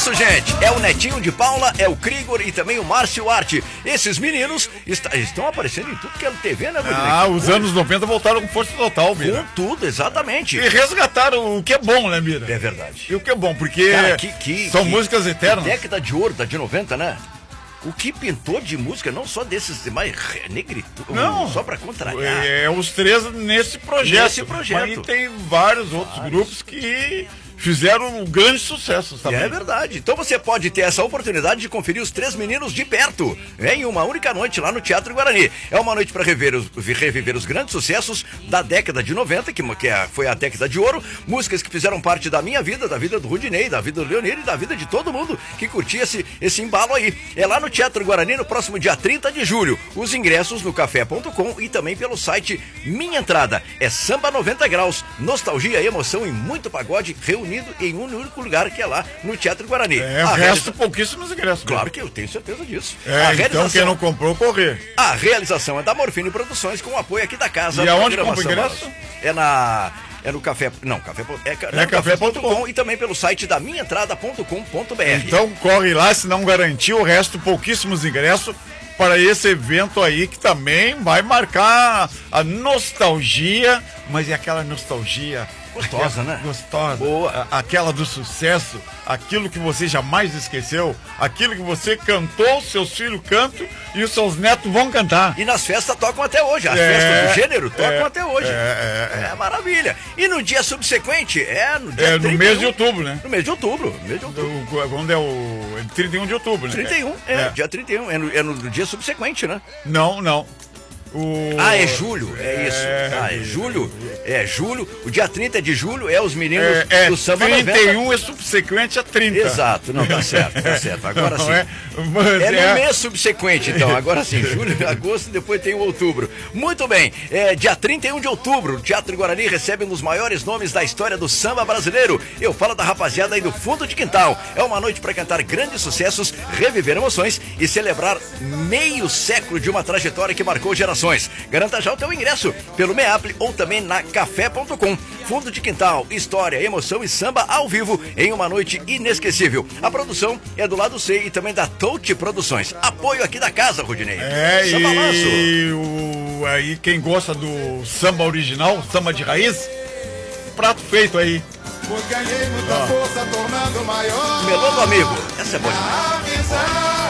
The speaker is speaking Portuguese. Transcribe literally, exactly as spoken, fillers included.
isso, gente. É o Netinho de Paula, é o Krigor e também o Márcio Arte. Esses meninos está, estão aparecendo em tudo que é T V, né, Rodrigo? Ah, os anos noventa voltaram com força total, Mira. Com tudo, exatamente. E resgataram o que é bom, né, Mira? É verdade. E o que é bom, porque Cara, que, que, são que, músicas eternas. Década de ouro, da de noventa, né? O que pintou de música, não só desses, mas negrito, não, só pra contrariar. É, os três nesse projeto. Nesse projeto. Mas tem vários outros vários. grupos que fizeram grandes sucessos também. É verdade. Então você pode ter essa oportunidade de conferir os Três Meninos de perto, em uma única noite lá no Teatro Guarani. É uma noite para reviver os, reviver os grandes sucessos da década de noventa, que, que foi a década de ouro, músicas que fizeram parte da minha vida, da vida do Rudinei, da vida do Leonir e da vida de todo mundo que curtia esse, esse embalo aí. É lá no Teatro Guarani no próximo dia trinta de julho. Os ingressos no café ponto com e também pelo site Minha Entrada. É samba noventa graus, nostalgia, emoção e muito pagode reunido em um único lugar, que é lá no Teatro Guarani. É, o resto realiza... pouquíssimos ingressos. Claro que eu tenho certeza disso. É, a realização... Então quem não comprou, correr. A realização é da Morfine Produções, com o apoio aqui da casa. E aonde compra o ingresso? É na... É no café... Não, café... É, é, é café ponto com e também pelo site da minha entrada ponto com ponto br. Então corre lá, se não garantiu o resto, pouquíssimos ingressos para esse evento aí que também vai marcar a nostalgia, mas é aquela nostalgia gostosa, né? Gostosa. Boa. Aquela do sucesso, aquilo que você jamais esqueceu, aquilo que você cantou, seus filhos cantam e os seus netos vão cantar. E nas festas tocam até hoje, as é, festas do gênero tocam é, até hoje. É, é, é. é maravilha. E no dia subsequente, é no dia É no trinta e um, mês de outubro, né? No mês de outubro, mês de outubro. Do, quando é o trinta e um de outubro, né? trinta e um, é, é. dia trinta e um, é no, é no dia subsequente, né? Não, não. O... Ah, é julho, é isso. É, ah, é julho, é julho. O dia trinta de julho é os meninos é, é, do samba trinta e um noventa. É subsequente a trinta. Exato, não, tá certo, tá certo. Agora não, sim. É, mas é no é... mês subsequente, então. Agora sim, julho, agosto, depois tem o outubro. Muito bem, é, dia trinta e um de outubro, o Teatro Guarani recebe um dos maiores nomes da história do samba brasileiro. Eu falo da rapaziada aí do fundo de quintal. É uma noite para cantar grandes sucessos, reviver emoções e celebrar meio século de uma trajetória que marcou gerações. Garanta já o teu ingresso pelo Meaple ou também na café ponto com. Fundo de quintal, história, emoção e samba ao vivo em uma noite inesquecível. A produção é do Lado C e também da Touch Produções. Apoio aqui da casa, Rudinei. É, samba e o, aí quem gosta do samba original, samba de raiz, prato feito aí. Melô do amigo, essa é boa demais.